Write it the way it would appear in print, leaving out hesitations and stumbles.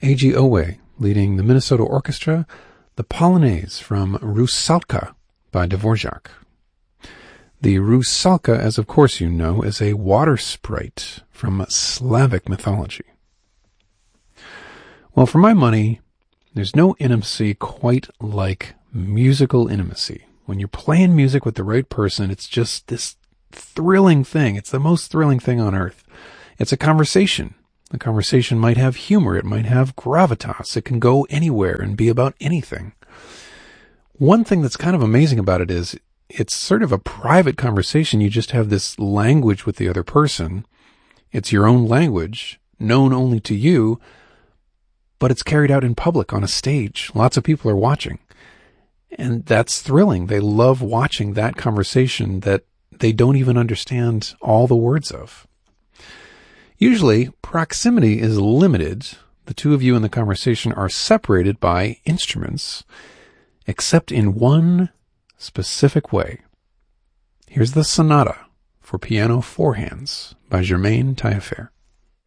A.G. Owe leading the Minnesota Orchestra, the Polonaise from Rusalka by Dvorak. The Rusalka, as of course you know, is a water sprite from Slavic mythology. Well, for my money, there's no intimacy quite like musical intimacy. When you're playing music with the right person, it's just this thrilling thing. It's the most thrilling thing on earth. It's a conversation. The conversation might have humor. It might have gravitas. It can go anywhere and be about anything. One thing that's kind of amazing about it is it's sort of a private conversation. You just have this language with the other person. It's your own language, known only to you, but it's carried out in public on a stage. Lots of people are watching. And that's thrilling. They love watching that conversation that they don't even understand all the words of. Usually, proximity is limited. The two of you in the conversation are separated by instruments, except in one specific way. Here's the Sonata for Piano 4 Hands by Germain Taillefer.